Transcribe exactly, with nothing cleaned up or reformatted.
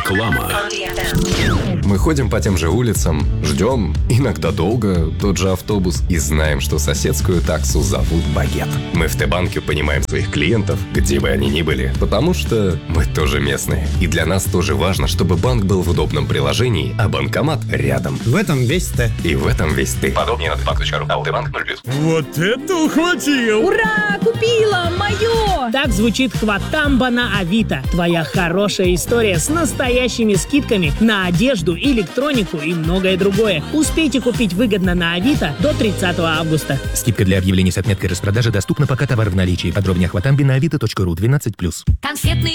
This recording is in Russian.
Реклама. Мы ходим по тем же улицам, ждем, иногда долго, тот же автобус и знаем, что соседскую таксу зовут Багет. Мы в Т-банке понимаем своих клиентов, где бы они ни были, потому что мы тоже местные. И для нас тоже важно, чтобы банк был в удобном приложении, а банкомат рядом. В этом весь Т. И в этом весь ты. Подробнее на т банк точка ру. А Т-банк ноль плюс. Вот это ухватил! Ура! Купила! Мое! Так звучит Хватамба на Авито. Твоя хорошая история с настоящими скидками на одежду, электронику и многое другое. Успейте купить выгодно на Авито до тридцатого августа. Скидка для объявлений с отметкой распродажи доступна, пока товар в наличии. Подробнее о Хватамбе на авито точка ру. двенадцать плюс. Конфетный